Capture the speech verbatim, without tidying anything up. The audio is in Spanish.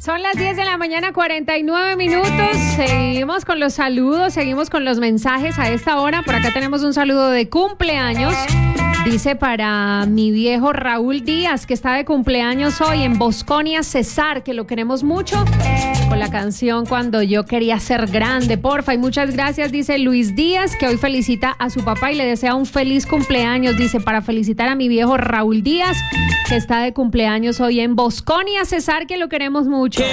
Son las diez de la mañana, cuarenta y nueve minutos. Seguimos con los saludos, seguimos con los mensajes a esta hora. Por acá tenemos un saludo de cumpleaños. Dice para mi viejo Raúl Díaz, que está de cumpleaños hoy en Bosconia, Cesar, que lo queremos mucho, con la canción Cuando yo quería ser grande, porfa. Y muchas gracias, dice Luis Díaz, que hoy felicita a su papá y le desea un feliz cumpleaños. Dice, para felicitar a mi viejo Raúl Díaz, que está de cumpleaños hoy en Bosconia, Cesar, que lo queremos mucho.